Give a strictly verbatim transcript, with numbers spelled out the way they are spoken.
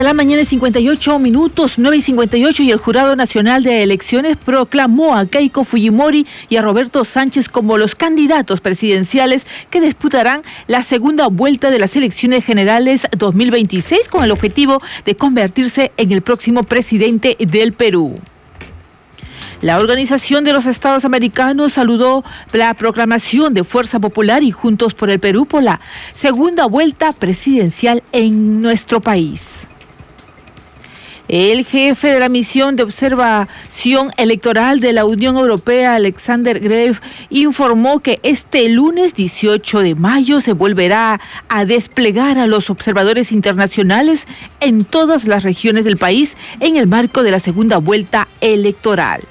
La mañana, cincuenta y ocho minutos, nueve y cincuenta y ocho, y el Jurado Nacional de Elecciones proclamó a Keiko Fujimori y a Roberto Sánchez como los candidatos presidenciales que disputarán la segunda vuelta de las elecciones generales dos mil veintiséis con el objetivo de convertirse en el próximo presidente del Perú. La Organización de los Estados Americanos saludó la proclamación de Fuerza Popular y Juntos por el Perú por la segunda vuelta presidencial en nuestro país. El jefe de la misión de observación electoral de la Unión Europea, Alexander Greve, informó que este lunes dieciocho de mayo se volverá a desplegar a los observadores internacionales en todas las regiones del país en el marco de la segunda vuelta electoral.